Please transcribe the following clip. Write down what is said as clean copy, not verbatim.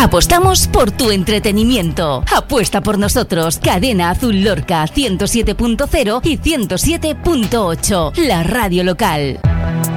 Apostamos por tu entretenimiento. Apuesta por nosotros. Cadena Azul Lorca 107.0 y 107.8. La radio local.